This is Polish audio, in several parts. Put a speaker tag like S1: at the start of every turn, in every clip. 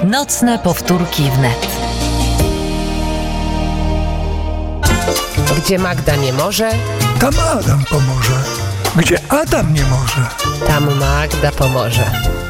S1: Nocne powtórki wnet.
S2: Gdzie Magda nie może,
S3: tam Adam pomoże. Gdzie Adam nie może,
S2: tam Magda pomoże.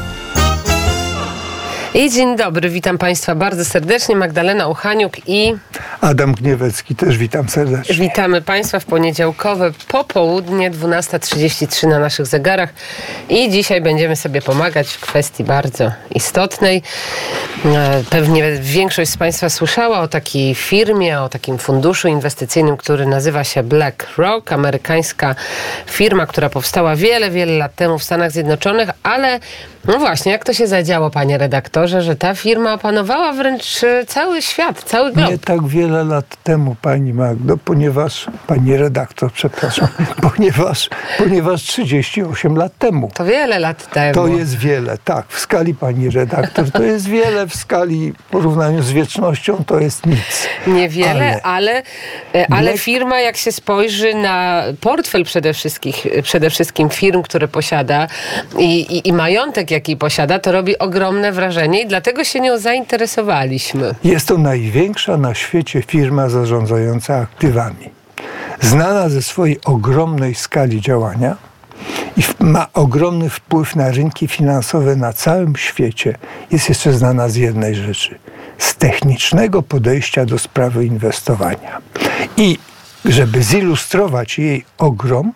S2: I dzień dobry, witam Państwa bardzo serdecznie. Magdalena Uchaniuk i
S3: Adam Gniewecki, też witam serdecznie.
S2: Witamy Państwa w poniedziałkowe popołudnie, 12:33 na naszych zegarach. I dzisiaj będziemy sobie pomagać w kwestii bardzo istotnej. Pewnie większość z Państwa słyszała o takiej firmie, o takim funduszu inwestycyjnym, który nazywa się BlackRock. Amerykańska firma, która powstała wiele lat temu w Stanach Zjednoczonych, ale no właśnie, jak to się zadziało, panie redaktorze, że ta firma opanowała wręcz cały świat, cały glob.
S3: Nie tak wiele lat temu, pani Magdo, pani redaktor, przepraszam, ponieważ 38 lat temu.
S2: To wiele lat temu.
S3: To jest wiele, tak, w skali pani redaktor, to jest wiele, w skali w porównaniu z wiecznością to jest nic.
S2: Niewiele, ale firma, jak się spojrzy na portfel przede wszystkim firm, które posiada i majątek, jaki posiada, to robi ogromne wrażenie i dlatego się nią zainteresowaliśmy.
S3: Jest to największa na świecie firma zarządzająca aktywami. Znana ze swojej ogromnej skali działania i ma ogromny wpływ na rynki finansowe na całym świecie. Jest jeszcze znana z jednej rzeczy. Z technicznego podejścia do sprawy inwestowania. I żeby zilustrować jej ogrom,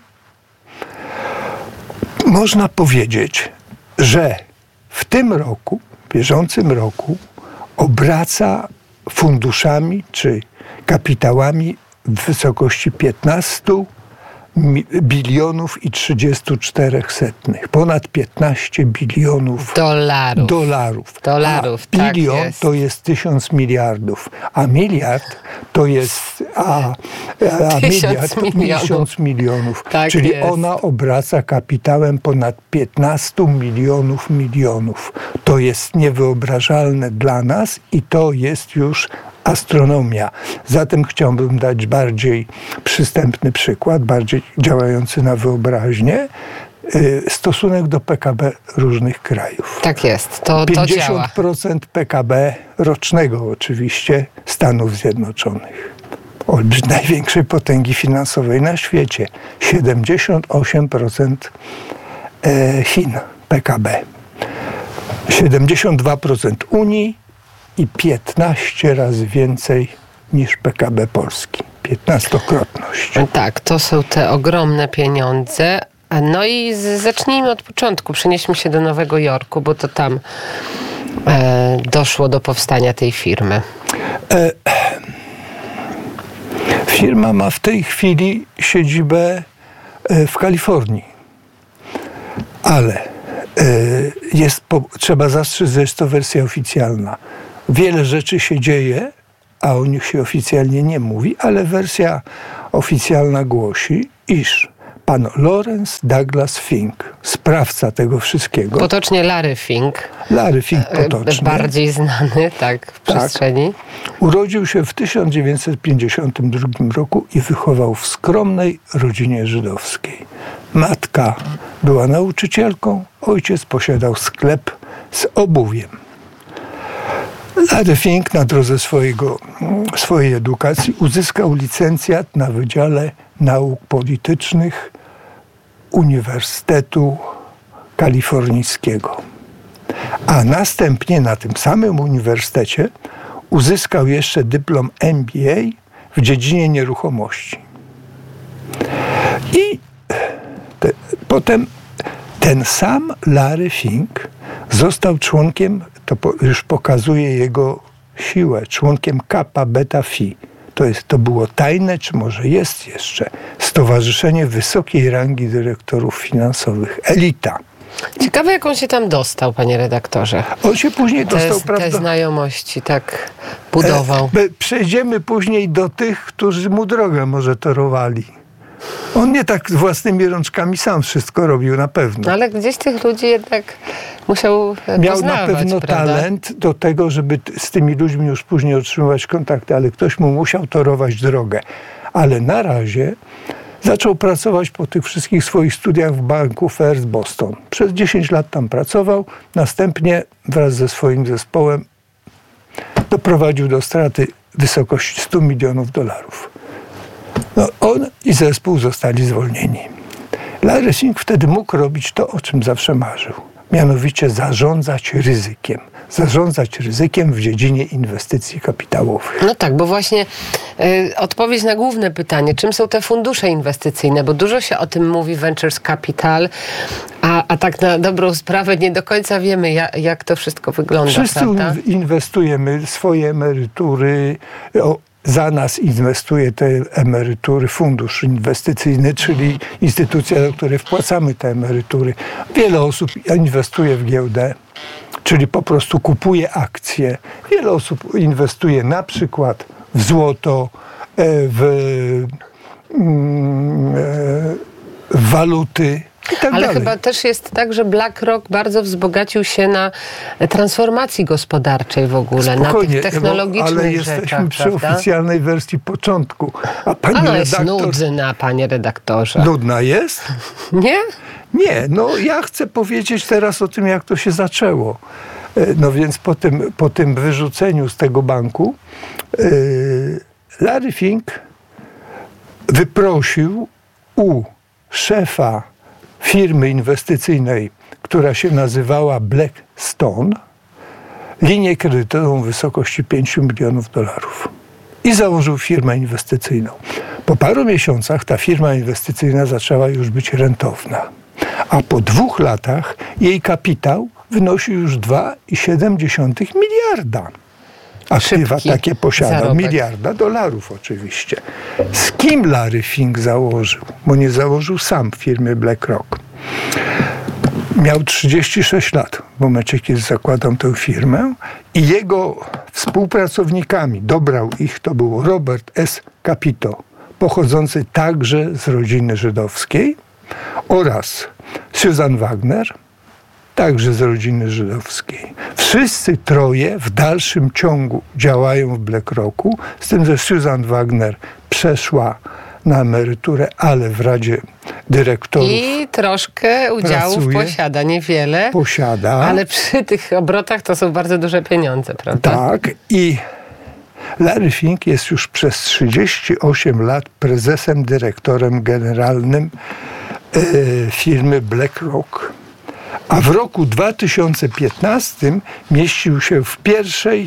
S3: można powiedzieć, że w tym roku, bieżącym roku, obraca funduszami czy kapitałami w wysokości 15 bilionów i 34 setnych. Ponad 15 bilionów dolarów. A bilion
S2: tak jest.
S3: To jest 1000 miliardów. A miliard to jest miliard 1000 milionów.
S2: Tak
S3: czyli
S2: jest.
S3: ona obraca kapitałem ponad 15 milionów. To jest niewyobrażalne dla nas i to jest już astronomia. Zatem chciałbym dać bardziej przystępny przykład, bardziej działający na wyobraźnię. Stosunek do PKB różnych krajów.
S2: Tak jest, to działa.
S3: 50% PKB rocznego oczywiście Stanów Zjednoczonych. Największej potęgi finansowej na świecie. 78% Chin PKB. 72% Unii i 15 razy więcej niż PKB Polski. 15-krotność.
S2: Tak, to są te ogromne pieniądze. No i zacznijmy od początku. Przenieśmy się do Nowego Jorku, bo to tam doszło do powstania tej firmy.
S3: Firma ma w tej chwili siedzibę w Kalifornii. Ale trzeba zastrzec, że jest to wersja oficjalna. Wiele rzeczy się dzieje, a o nich się oficjalnie nie mówi, ale wersja oficjalna głosi, iż pan Lawrence Douglas Fink, sprawca tego wszystkiego.
S2: Potocznie Larry Fink.
S3: Larry Fink potocznie.
S2: Bardziej znany, tak, w przestrzeni.
S3: Urodził się w 1952 roku i wychował w skromnej rodzinie żydowskiej. Matka była nauczycielką, ojciec posiadał sklep z obuwiem. Larry Fink na drodze swojej edukacji uzyskał licencjat na Wydziale Nauk Politycznych Uniwersytetu Kalifornijskiego. A następnie na tym samym uniwersytecie uzyskał jeszcze dyplom MBA w dziedzinie nieruchomości. I potem ten sam Larry Fink został członkiem, to już pokazuje jego siłę, członkiem Kappa Beta Phi. To było tajne, czy może jest jeszcze, Stowarzyszenie Wysokiej Rangi Dyrektorów Finansowych. Elita.
S2: Ciekawe, jak on się tam dostał, panie redaktorze.
S3: On się później dostał, prawda?
S2: Te znajomości tak budował.
S3: Przejdziemy później do tych, którzy mu drogę może torowali. On nie tak własnymi rączkami sam wszystko robił, na pewno.
S2: Ale gdzieś tych ludzi jednak musiał
S3: Miał
S2: poznawać,
S3: na pewno
S2: prawda?
S3: talent do tego, żeby z tymi ludźmi już później utrzymywać kontakty, ale ktoś mu musiał torować drogę. Ale na razie zaczął pracować po tych wszystkich swoich studiach w banku First Boston. Przez 10 lat tam pracował, następnie wraz ze swoim zespołem doprowadził do straty w wysokości $100 milionów. No, on i zespół zostali zwolnieni. Larry Fink wtedy mógł robić to, o czym zawsze marzył. Mianowicie zarządzać ryzykiem w dziedzinie inwestycji kapitałowych.
S2: No tak, bo właśnie odpowiedź na główne pytanie, czym są te fundusze inwestycyjne, bo dużo się o tym mówi Ventures Capital, a tak na dobrą sprawę nie do końca wiemy, jak to wszystko wygląda.
S3: Wszyscy inwestujemy swoje emerytury, za nas inwestuje te emerytury fundusz inwestycyjny, czyli instytucja, do której wpłacamy te emerytury. Wiele osób inwestuje w giełdę, czyli po prostu kupuje akcje. Wiele osób inwestuje na przykład w złoto, w waluty.
S2: Ale chyba też jest tak, że BlackRock bardzo wzbogacił się na transformacji gospodarczej w ogóle,
S3: spokojnie,
S2: na tych technologicznych
S3: ale
S2: rzeczach,
S3: jesteśmy przy
S2: prawda?
S3: oficjalnej wersji początku. A pani
S2: redaktor...
S3: redaktor...
S2: jest nudna, panie redaktorze.
S3: Nudna jest?
S2: Nie?
S3: Nie, no ja chcę powiedzieć teraz o tym, jak to się zaczęło. No więc po tym wyrzuceniu z tego banku Larry Fink wyprosił u szefa firmy inwestycyjnej, która się nazywała Blackstone, linię kredytową w wysokości $5 milionów i założył firmę inwestycyjną. Po paru miesiącach ta firma inwestycyjna zaczęła już być rentowna, a po 2 latach jej kapitał wynosił już $2,7 miliarda. Aktywa takie posiadał,
S2: zarobek.
S3: $1 miliarda oczywiście. Z kim Larry Fink założył? Bo nie założył sam w firmie BlackRock. Miał 36 lat w momencie, kiedy zakładał tę firmę i jego współpracownikami, dobrał ich, to był Robert S. Capito, pochodzący także z rodziny żydowskiej, oraz Susan Wagner, także z rodziny żydowskiej. Wszyscy troje w dalszym ciągu działają w BlackRocku, z tym, że Susan Wagner przeszła na emeryturę, ale w Radzie Dyrektorów
S2: i troszkę udziałów posiada, niewiele.
S3: Posiada.
S2: Ale przy tych obrotach to są bardzo duże pieniądze, prawda?
S3: Tak. I Larry Fink jest już przez 38 lat prezesem, dyrektorem generalnym firmy BlackRock. A w roku 2015 mieścił się w pierwszej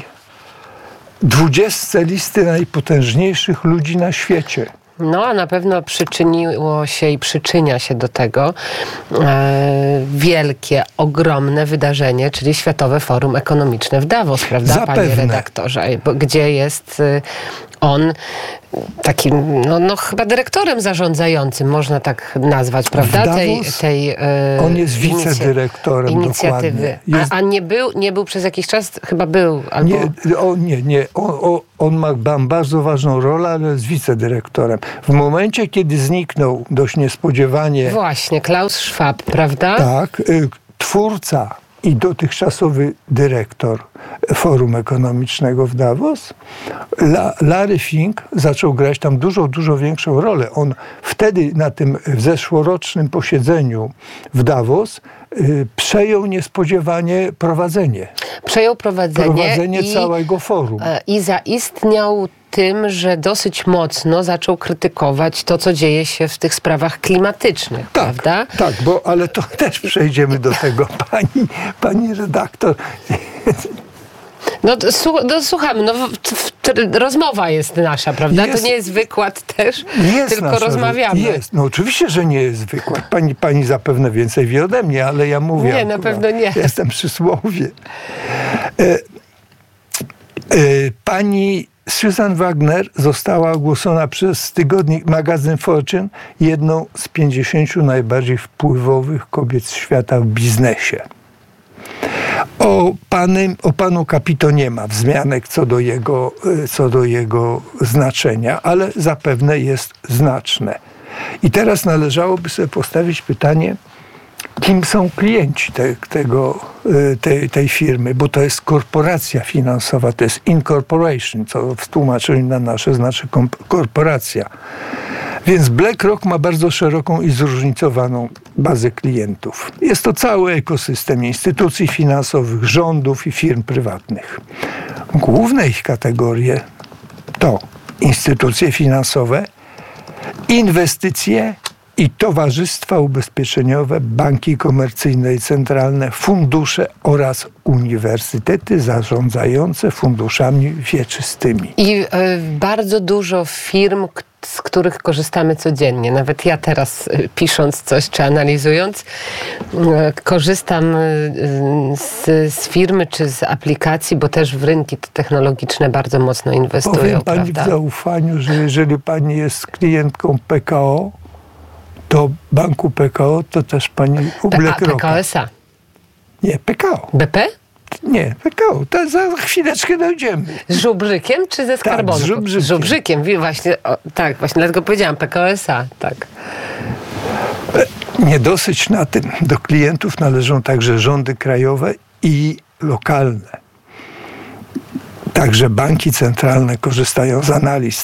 S3: 20 listy najpotężniejszych ludzi na świecie.
S2: No, a na pewno przyczyniło się i przyczynia się do tego wielkie, ogromne wydarzenie, czyli Światowe Forum Ekonomiczne w Davos, prawda,
S3: Zapewne.
S2: panie redaktorze? Gdzie jest on takim, no chyba dyrektorem zarządzającym, można tak nazwać, prawda?
S3: On jest wicedyrektorem
S2: inicjatywy.
S3: Dokładnie.
S2: A nie był przez jakiś czas? Chyba był. Albo...
S3: Nie. On ma bardzo ważną rolę, ale jest wicedyrektorem. W momencie, kiedy zniknął dość niespodziewanie...
S2: Właśnie, Klaus Schwab, prawda?
S3: Tak, twórca i dotychczasowy dyrektor Forum Ekonomicznego w Davos, Larry Fink zaczął grać tam dużo większą rolę. On wtedy na tym zeszłorocznym posiedzeniu w Davos przejął niespodziewanie prowadzenie.
S2: Przejął prowadzenie
S3: całego forum.
S2: I zaistniał tym, że dosyć mocno zaczął krytykować to, co dzieje się w tych sprawach klimatycznych, prawda? Tak,
S3: ale to też przejdziemy do tego, pani redaktor.
S2: Słuchamy, rozmowa jest nasza, prawda? To nie jest wykład też, tylko rozmawiamy.
S3: Jest, oczywiście, że nie jest wykład. Pani zapewne więcej wie ode mnie, ale ja mówię.
S2: Nie, na pewno nie.
S3: Jestem przy słowie. Pani Susan Wagner została ogłoszona przez tygodnik magazyn Fortune jedną z 50 najbardziej wpływowych kobiet świata w biznesie. O panu Capito nie ma wzmianek co do jego znaczenia, ale zapewne jest znaczne. I teraz należałoby sobie postawić pytanie, kim są klienci tej firmy, bo to jest korporacja finansowa, to jest incorporation, co w tłumaczeniu na nasze znaczy korporacja. Więc BlackRock ma bardzo szeroką i zróżnicowaną bazę klientów. Jest to cały ekosystem instytucji finansowych, rządów i firm prywatnych. Główne ich kategorie to instytucje finansowe, inwestycje i towarzystwa ubezpieczeniowe, banki komercyjne i centralne, fundusze oraz uniwersytety zarządzające funduszami wieczystymi.
S2: I bardzo dużo firm, z których korzystamy codziennie. Nawet ja teraz, pisząc coś czy analizując, korzystam z firmy czy z aplikacji, bo też w rynki technologiczne bardzo mocno inwestują.
S3: Powiem pani
S2: prawda?
S3: w zaufaniu, że jeżeli pani jest klientką PKO, to banku PKO, to też pani u BlackRocka.
S2: PKO SA.
S3: Nie, PKO.
S2: BP?
S3: Nie, PKO. To za chwileczkę dojdziemy.
S2: Z Żubrzykiem czy ze Skarbonką?
S3: z Żubrzykiem.
S2: Z Żubrzykiem, właśnie, tak, właśnie dlatego powiedziałam PKO SA, tak.
S3: Nie dosyć na tym. Do klientów należą także rządy krajowe i lokalne. Także banki centralne korzystają z analiz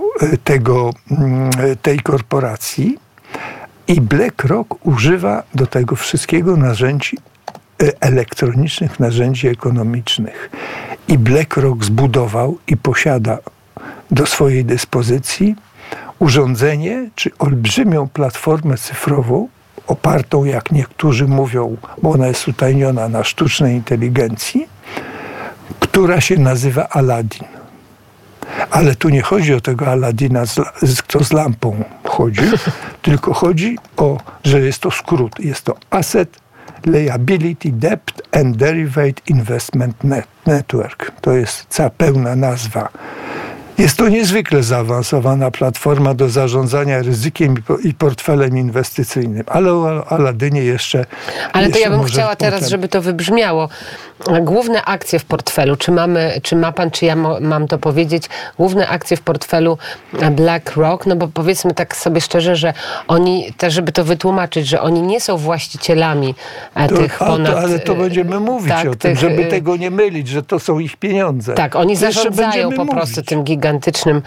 S3: tej korporacji i BlackRock używa do tego wszystkiego narzędzi elektronicznych, narzędzi ekonomicznych. I BlackRock zbudował i posiada do swojej dyspozycji urządzenie, czy olbrzymią platformę cyfrową, opartą, jak niektórzy mówią, bo ona jest utajniona, na sztucznej inteligencji, która się nazywa Aladdin. Ale tu nie chodzi o tego Aladdina, kto z lampą chodzi, tylko chodzi o, że jest to skrót. Jest to Asset Liability Debt and Derivative Investment Network. To jest cała pełna nazwa. Jest to niezwykle zaawansowana platforma do zarządzania ryzykiem i portfelem inwestycyjnym. Ale o Aladynie jeszcze...
S2: Ale to ja bym
S3: może
S2: chciała
S3: potem.
S2: teraz, żeby to wybrzmiało. Główne akcje w portfelu, czy ma pan, czy ja mam to powiedzieć, główne akcje w portfelu BlackRock, no bo powiedzmy tak sobie szczerze, że oni, też żeby to wytłumaczyć, że oni nie są właścicielami tych ponad...
S3: Ale to będziemy mówić o tym, żeby tego nie mylić, że to są ich pieniądze.
S2: Tak, oni zarządzają po prostu tym gigantycznym...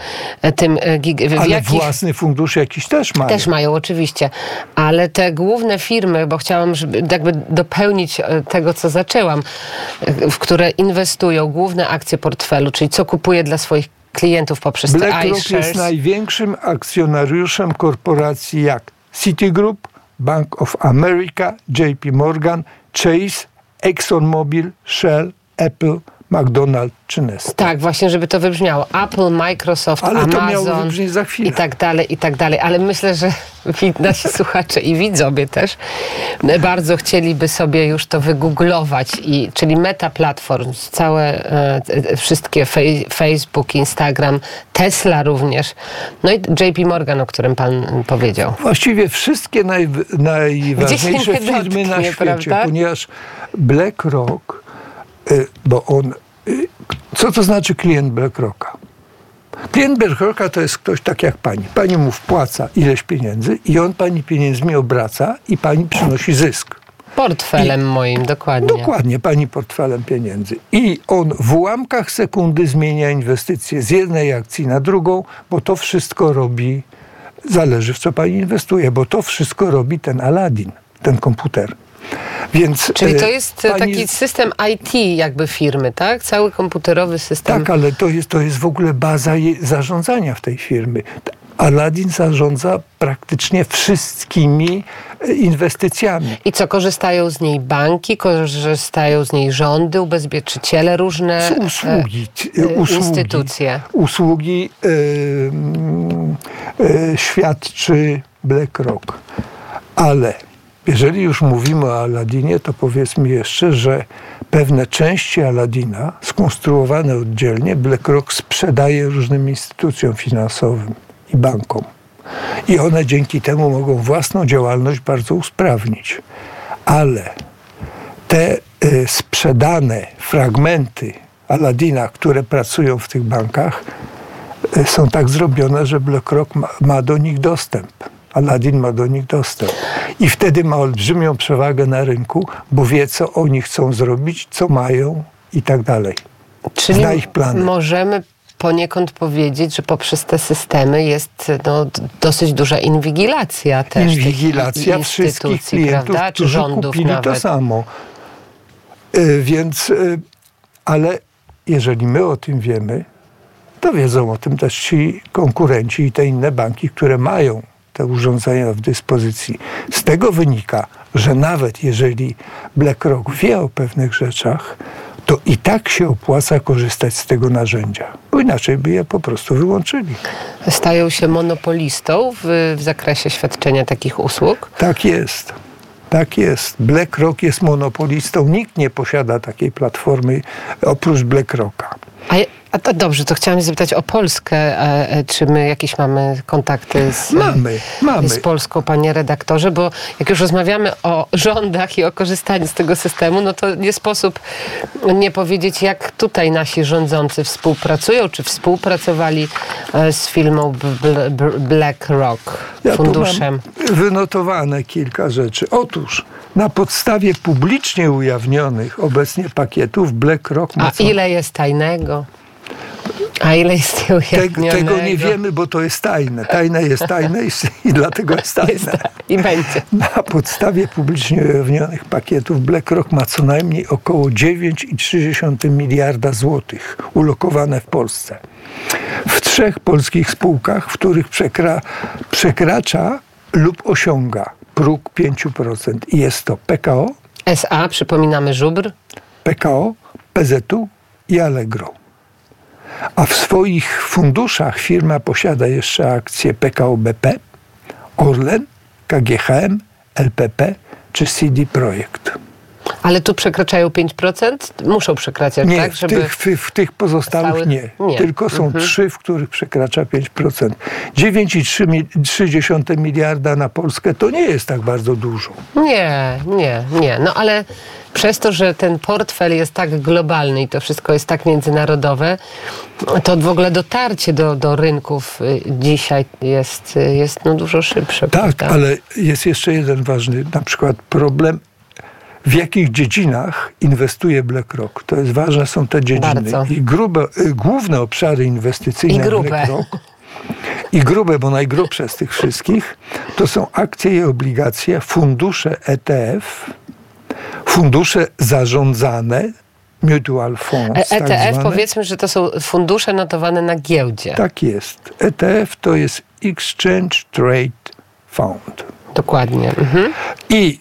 S3: Ale własny fundusz jakiś też mają.
S2: Też mają, oczywiście. Ale te główne firmy, bo chciałam jakby dopełnić tego, co zaczęłam, w które inwestują główne akcje portfelu, czyli co kupuje dla swoich klientów poprzez te
S3: BlackRock
S2: iShares.
S3: jest największym akcjonariuszem korporacji jak Citigroup, Bank of America, JP Morgan, Chase, ExxonMobil, Shell, Apple, McDonald's czy Nestle.
S2: Tak, właśnie, żeby to wybrzmiało. Apple, Microsoft,
S3: Ale to miało
S2: Amazon
S3: wybrzmieć za chwilę.
S2: i tak dalej, i tak dalej. Ale myślę, że nasi słuchacze i widzowie też bardzo chcieliby sobie już to wygooglować. Czyli Meta Platforms, całe wszystkie Facebook, Instagram, Tesla również, no i JP Morgan, o którym pan powiedział.
S3: Właściwie wszystkie najważniejsze firmy na świecie,
S2: prawda?
S3: ponieważ BlackRock, bo on... Co to znaczy klient BlackRocka? Klient BlackRocka to jest ktoś tak jak pani. Pani mu wpłaca ileś pieniędzy i on pani pieniędzmi obraca i pani przynosi zysk.
S2: Portfelem moim, dokładnie.
S3: Dokładnie, pani portfelem pieniędzy. I on w ułamkach sekundy zmienia inwestycje z jednej akcji na drugą, bo to wszystko robi, zależy w co pani inwestuje, bo to wszystko robi ten Aladdin, ten komputer. Więc,
S2: czyli to jest taki system IT jakby firmy, tak? Cały komputerowy system.
S3: Tak, ale to jest w ogóle baza zarządzania w tej firmy. Aladdin zarządza praktycznie wszystkimi inwestycjami.
S2: I co, korzystają z niej banki, korzystają z niej rządy, ubezpieczyciele, różne instytucje.
S3: Usługi świadczy BlackRock. Ale jeżeli już mówimy o Aladinie, to powiedzmy jeszcze, że pewne części Aladdina, skonstruowane oddzielnie, BlackRock sprzedaje różnym instytucjom finansowym i bankom. I one dzięki temu mogą własną działalność bardzo usprawnić. Ale te sprzedane fragmenty Aladdina, które pracują w tych bankach, są tak zrobione, że BlackRock ma do nich dostęp. Aladdin ma do nich dostęp. I wtedy ma olbrzymią przewagę na rynku, bo wie, co oni chcą zrobić, co mają i tak dalej.
S2: Czyli
S3: zna ich plany.
S2: Możemy poniekąd powiedzieć, że poprzez te systemy jest dosyć duża inwigilacja też.
S3: Inwigilacja wszystkich klientów,
S2: prawda? Czy
S3: którzy
S2: rządów
S3: kupili
S2: nawet.
S3: to samo. Więc, ale jeżeli my o tym wiemy, to wiedzą o tym też ci konkurenci i te inne banki, które mają te urządzenia w dyspozycji. Z tego wynika, że nawet jeżeli BlackRock wie o pewnych rzeczach, to i tak się opłaca korzystać z tego narzędzia, bo inaczej by je po prostu wyłączyli.
S2: Stają się monopolistą w zakresie świadczenia takich usług?
S3: Tak jest. Tak jest. BlackRock jest monopolistą. Nikt nie posiada takiej platformy oprócz BlackRocka.
S2: A to dobrze, to chciałam zapytać o Polskę. Czy my jakieś mamy kontakty z Polską, panie redaktorze? Bo jak już rozmawiamy o rządach i o korzystaniu z tego systemu, no to nie sposób nie powiedzieć, jak tutaj nasi rządzący współpracują, czy współpracowali z firmą BlackRock, funduszem.
S3: Ja tu mam wynotowane kilka rzeczy. Otóż na podstawie publicznie ujawnionych obecnie pakietów BlackRock ma...
S2: A ile jest tajnego? A ile jest nieujawnionego?
S3: Tego nie wiemy, bo to jest tajne. Tajne jest tajne i dlatego jest tajne.
S2: I będzie.
S3: Na podstawie publicznie ujawnionych pakietów BlackRock ma co najmniej około 9,3 miliarda złotych ulokowane w Polsce. W 3 polskich spółkach, w których przekracza lub osiąga próg 5%. I jest to PKO,
S2: SA, przypominamy żubr.
S3: PKO, PZU i Allegro. A w swoich funduszach firma posiada jeszcze akcje PKO BP, Orlen, KGHM, LPP czy CD Projekt.
S2: Ale tu przekraczają 5%? Muszą przekraczać,
S3: nie,
S2: tak? Żeby
S3: w tych pozostałych nie. Tylko są 3, w których przekracza 5%. 9,3 miliarda na Polskę to nie jest tak bardzo dużo.
S2: Nie. No ale przez to, że ten portfel jest tak globalny i to wszystko jest tak międzynarodowe, to w ogóle dotarcie do rynków dzisiaj jest dużo szybsze.
S3: Tak,
S2: prawda?
S3: ale jest jeszcze jeden ważny na przykład problem. W jakich dziedzinach inwestuje BlackRock? To jest ważne, są te dziedziny.
S2: Bardzo.
S3: I główne obszary inwestycyjne BlackRock. I grube, bo najgrubsze z tych wszystkich, to są akcje i obligacje, fundusze ETF, fundusze zarządzane, mutual funds.
S2: ETF, powiedzmy, że to są fundusze notowane na giełdzie.
S3: Tak jest. ETF to jest Exchange Trade Fund.
S2: Dokładnie.
S3: I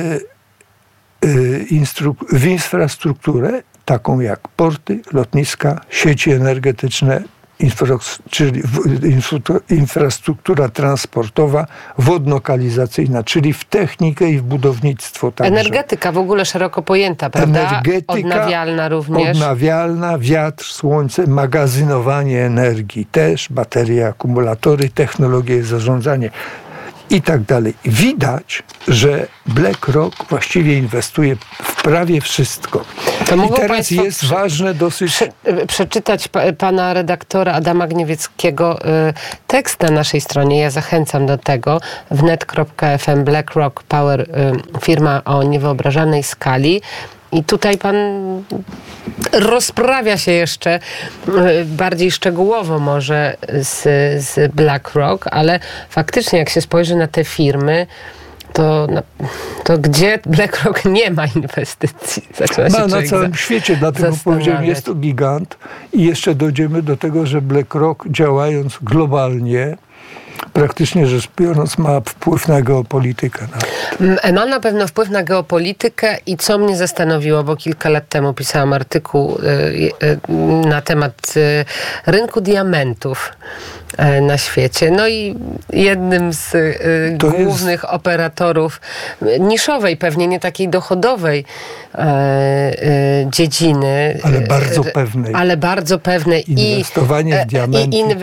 S3: w infrastrukturę, taką jak porty, lotniska, sieci energetyczne, czyli infrastruktura transportowa, wodno-kanalizacyjna, czyli w technikę i w budownictwo także.
S2: Energetyka w ogóle szeroko pojęta, prawda?
S3: Energetyka,
S2: odnawialna również.
S3: Odnawialna, wiatr, słońce, magazynowanie energii też, baterie, akumulatory, technologie zarządzania i tak dalej. Widać, że BlackRock właściwie inwestuje w prawie wszystko. I teraz jest ważne dosyć...
S2: Przeczytać pana redaktora Adama Gniewieckiego tekst na naszej stronie. Ja zachęcam do tego. Wnet.fm BlackRock Power, firma o niewyobrażalnej skali. I tutaj pan rozprawia się jeszcze bardziej szczegółowo może z BlackRock, ale faktycznie jak się spojrzy na te firmy, to gdzie BlackRock nie ma inwestycji?
S3: Ma na całym świecie, dlatego powiedziałem, jest to gigant i jeszcze dojdziemy do tego, że BlackRock, działając globalnie, praktycznie rzecz biorąc, ma wpływ na geopolitykę.
S2: Ma na pewno wpływ na geopolitykę i co mnie zastanowiło, bo kilka lat temu pisałam artykuł na temat rynku diamentów na świecie. No i jednym z głównych operatorów niszowej, pewnie nie takiej dochodowej dziedziny.
S3: Ale bardzo pewnej. Inwestowanie w diamenty.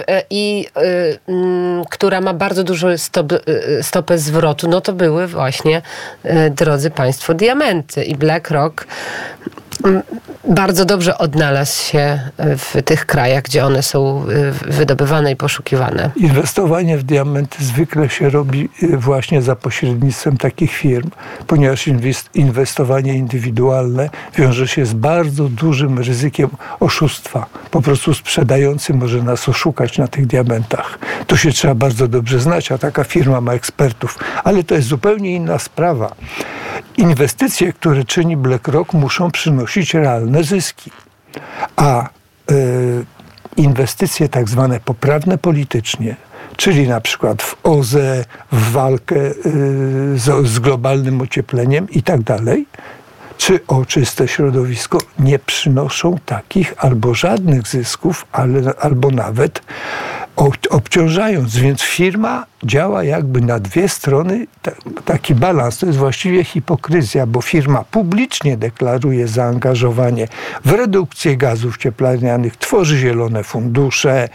S2: Która ma bardzo dużą stopę zwrotu, no to były właśnie, drodzy państwo, diamenty. I BlackRock bardzo dobrze odnalazł się w tych krajach, gdzie one są wydobywane i poszukiwane.
S3: Inwestowanie w diamenty zwykle się robi właśnie za pośrednictwem takich firm, ponieważ inwestowanie indywidualne wiąże się z bardzo dużym ryzykiem oszustwa. Po prostu sprzedający może nas oszukać na tych diamentach. To się trzeba bardzo dobrze znać, a taka firma ma ekspertów. Ale to jest zupełnie inna sprawa. Inwestycje, które czyni BlackRock, muszą przynosić realne zyski. A inwestycje tak zwane poprawne politycznie, czyli na przykład w OZE, w walkę z globalnym ociepleniem i tak dalej, czy o czyste środowisko, nie przynoszą takich albo żadnych zysków, albo nawet obciążając. Więc firma działa jakby na dwie strony, taki balans. To jest właściwie hipokryzja, bo firma publicznie deklaruje zaangażowanie w redukcję gazów cieplarnianych, tworzy zielone fundusze,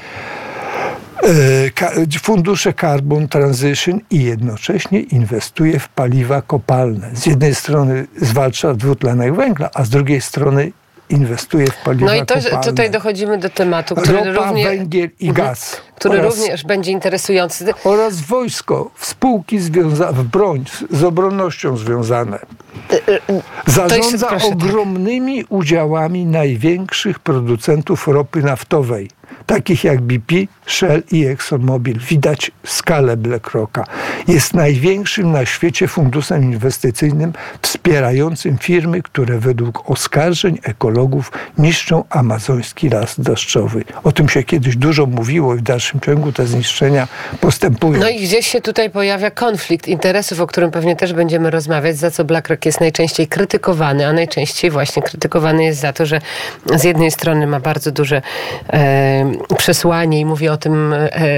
S3: Carbon Transition i jednocześnie inwestuje w paliwa kopalne. Z jednej strony zwalcza dwutlenek węgla, a z drugiej strony inwestuje w paliwa kopalne.
S2: No i tutaj dochodzimy do tematu, który
S3: ropa, węgiel i gaz.
S2: Który również będzie interesujący.
S3: Oraz wojsko, spółki w broń, z obronnością związane. Zarządza ogromnymi udziałami największych producentów ropy naftowej, takich jak BP, Shell i ExxonMobil. Widać skalę BlackRocka. Jest największym na świecie funduszem inwestycyjnym wspierającym firmy, które według oskarżeń ekologów niszczą amazoński las deszczowy. O tym się kiedyś dużo mówiło i w dalszym ciągu te zniszczenia postępują.
S2: No i gdzieś się tutaj pojawia konflikt interesów, o którym pewnie też będziemy rozmawiać, za co BlackRock jest najczęściej krytykowany, a najczęściej właśnie krytykowany jest za to, że z jednej strony ma bardzo duże przesłanie i mówi o tym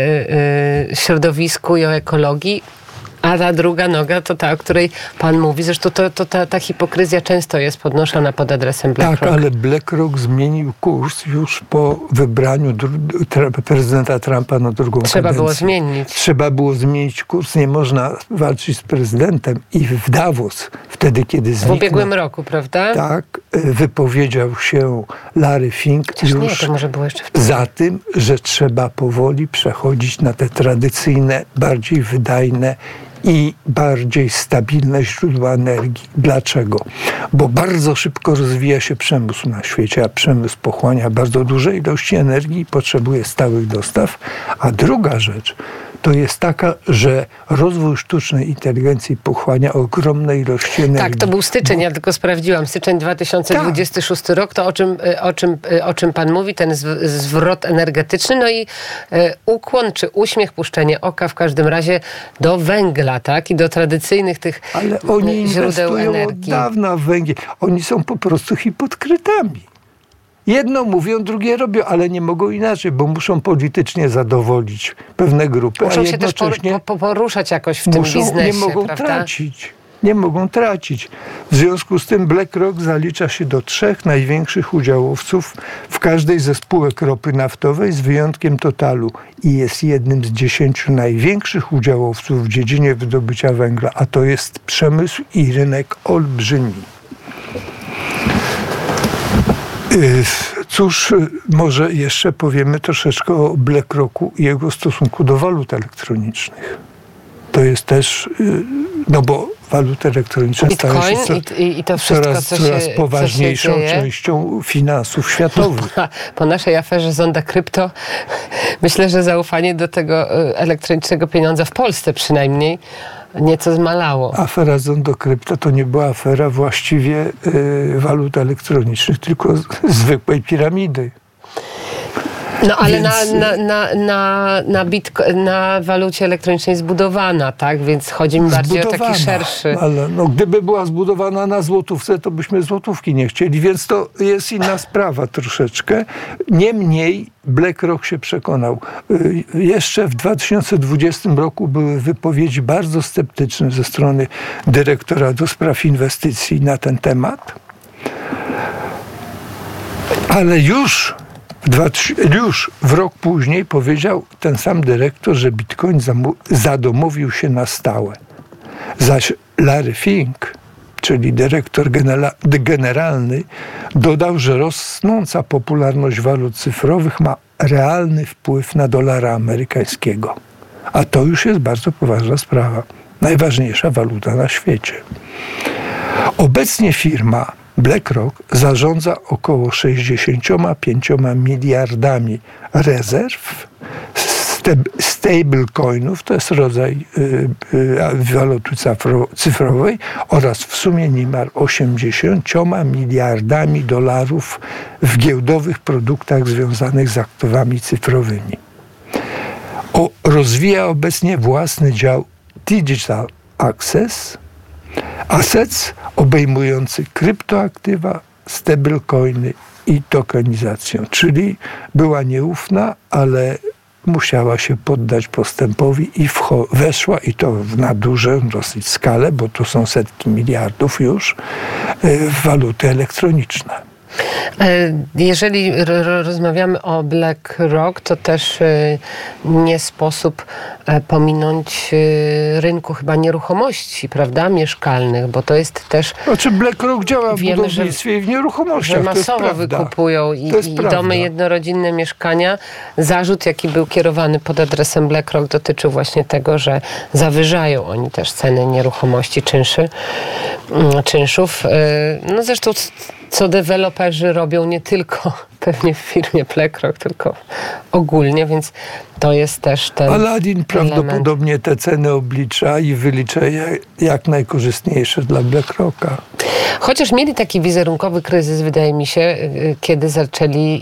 S2: środowisku i o ekologii, a ta druga noga to ta, o której pan mówi. Zresztą ta hipokryzja często jest podnoszona pod adresem BlackRock.
S3: Tak, ale BlackRock zmienił kurs już po wybraniu prezydenta Trumpa na drugą kadencję. Trzeba było zmienić kurs. Nie można walczyć z prezydentem. I w Davos, wtedy kiedy zniknął...
S2: W ubiegłym roku, prawda?
S3: Tak, wypowiedział się Larry Fink już
S2: to może było jeszcze wtedy.
S3: za tym, że trzeba powoli przechodzić na te tradycyjne, bardziej wydajne i bardziej stabilne źródła energii. Dlaczego? Bo bardzo szybko rozwija się przemysł na świecie, a przemysł pochłania bardzo duże ilości energii i potrzebuje stałych dostaw. A druga rzecz to jest taka, że rozwój sztucznej inteligencji pochłania ogromne ilości energii.
S2: Tak, to był styczeń, ja tylko sprawdziłam. Styczeń 2026 rok, to o czym pan mówi, ten zwrot energetyczny, no i ukłon czy uśmiech, puszczenie oka w każdym razie do węgla, tak? I do tradycyjnych tych
S3: ale oni
S2: źródeł energii.
S3: Od dawna w węgiel. Oni są po prostu hipokrytami. Jedno mówią, drugie robią, ale nie mogą inaczej, bo muszą politycznie zadowolić pewne grupy.
S2: Muszą się też poruszać jakoś w tym biznesie,
S3: nie mogą
S2: prawda?
S3: tracić. Nie mogą tracić. W związku z tym BlackRock zalicza się do 3 największych udziałowców w każdej ze spółek ropy naftowej, z wyjątkiem Totalu. I jest jednym z 10 największych udziałowców w dziedzinie wydobycia węgla, a to jest przemysł i rynek olbrzymi. Cóż, może jeszcze powiemy troszeczkę o BlackRocku i jego stosunku do walut elektronicznych. To jest też, no bo waluty elektroniczne stają się coraz poważniejszą częścią finansów światowych.
S2: Po naszej aferze Zonda Krypto myślę, że zaufanie do tego elektronicznego pieniądza w Polsce przynajmniej nieco zmalało.
S3: Afera Zondo Krypto to nie była afera właściwie walut elektronicznych, tylko zwykłej piramidy.
S2: No ale na walucie elektronicznej zbudowana, tak? Więc chodzi mi bardziej o taki szerszy...
S3: Ale no, gdyby była zbudowana na złotówce, to byśmy złotówki nie chcieli, więc to jest inna sprawa troszeczkę. Niemniej BlackRock się przekonał. Jeszcze w 2020 roku były wypowiedzi bardzo sceptyczne ze strony dyrektora do spraw inwestycji na ten temat. Ale już w rok później powiedział ten sam dyrektor, że Bitcoin zadomowił się na stałe. Zaś Larry Fink czyli dyrektor generalny, dodał, że rosnąca popularność walut cyfrowych ma realny wpływ na dolara amerykańskiego. A to już jest bardzo poważna sprawa. Najważniejsza waluta na świecie. Obecnie firma BlackRock zarządza około 65 miliardami rezerw, stablecoinów, to jest rodzaj waluty cyfrowej, oraz w sumie niemal 80 miliardami dolarów w giełdowych produktach związanych z aktywami cyfrowymi. Rozwija obecnie własny dział Digital Assets obejmujący kryptoaktywa, stablecoiny i tokenizację. Czyli była nieufna, ale musiała się poddać postępowi i weszła, i to na dużą dosyć skalę, bo to są setki miliardów już, w waluty elektroniczne.
S2: Jeżeli rozmawiamy o BlackRock, to też nie sposób pominąć rynku chyba nieruchomości, prawda, mieszkalnych, bo to jest też...
S3: Znaczy BlackRock działa w budownictwie i w nieruchomościach,
S2: że masowo wykupują i domy jednorodzinne, mieszkania. Zarzut, jaki był kierowany pod adresem BlackRock, dotyczył właśnie tego, że zawyżają oni też ceny nieruchomości, czynszów. No zresztą co deweloperzy robią nie tylko pewnie w firmie BlackRock, tylko ogólnie, więc to jest też ten
S3: Aladdin prawdopodobnie te ceny oblicza i wylicza jak najkorzystniejsze dla BlackRocka.
S2: Chociaż mieli taki wizerunkowy kryzys, wydaje mi się, kiedy zaczęli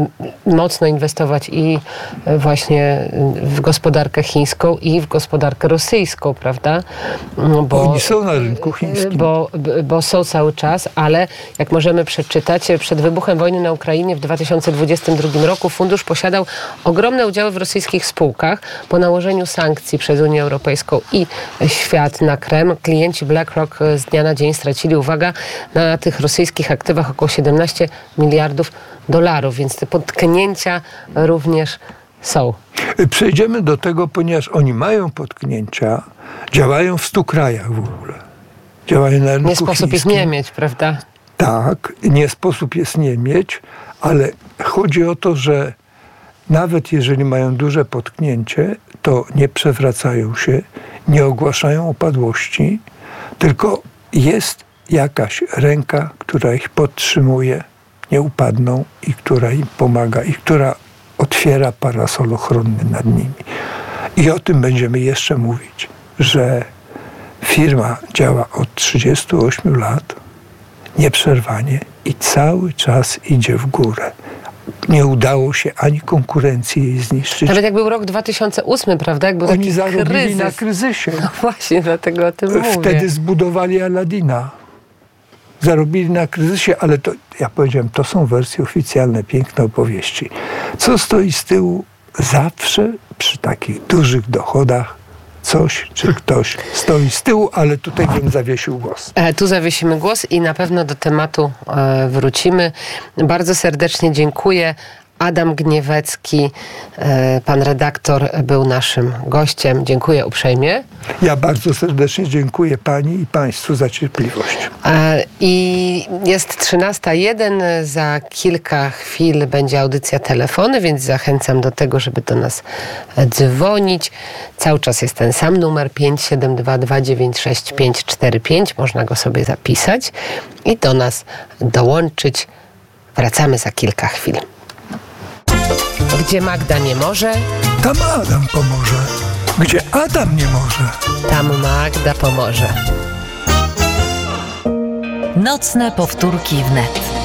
S2: mocno inwestować i właśnie w gospodarkę chińską i w gospodarkę rosyjską, prawda? Bo
S3: oni są na rynku chińskim.
S2: Bo są cały czas, ale jak możemy przeczytać, przed wybuchem wojny na Ukrainie w 2022 roku fundusz posiadał ogromne udziały w rosyjskich spółkach. Po nałożeniu sankcji przez Unię Europejską i świat na Kreml, klienci BlackRock z dnia na dzień stracili, uwaga, na tych rosyjskich aktywach około 17 miliardów dolarów, więc te potknięcia również są.
S3: Przejdziemy do tego, ponieważ oni mają potknięcia, działają w 100 krajach w ogóle. Działają na rynku
S2: nie sposób
S3: chińskim.
S2: ich nie mieć, prawda?
S3: Tak, nie sposób jest nie mieć, ale chodzi o to, że nawet jeżeli mają duże potknięcie, to nie przewracają się, nie ogłaszają upadłości, tylko jest jakaś ręka, która ich podtrzymuje, nie upadną i która im pomaga i która otwiera parasol ochronny nad nimi. I o tym będziemy jeszcze mówić, że firma działa od 38 lat nieprzerwanie i cały czas idzie w górę. Nie udało się ani konkurencji jej zniszczyć.
S2: Nawet jak był rok 2008, prawda? Jak był
S3: Oni
S2: taki
S3: zarobili
S2: kryzys.
S3: na kryzysie.
S2: No właśnie, dlatego o tym mówię.
S3: Wtedy zbudowali Aladdina. Zarobili na kryzysie, ale to, ja powiedziałem, to są wersje oficjalne, piękne opowieści. Co stoi z tyłu? Zawsze przy takich dużych dochodach coś czy ktoś stoi z tyłu, ale tutaj bym zawiesił głos.
S2: Tu zawiesimy głos i na pewno do tematu wrócimy. Bardzo serdecznie dziękuję. Adam Gniewecki, pan redaktor, był naszym gościem. Dziękuję uprzejmie.
S3: Ja bardzo serdecznie dziękuję pani i państwu za cierpliwość.
S2: I jest 13:01. Za kilka chwil będzie audycja Telefony, więc zachęcam do tego, żeby do nas dzwonić. Cały czas jest ten sam numer 572 296 545. Można go sobie zapisać i do nas dołączyć. Wracamy za kilka chwil. Gdzie Magda nie może,
S3: tam Adam pomoże. Gdzie Adam nie może,
S2: tam Magda pomoże.
S1: Nocne powtórki wnet.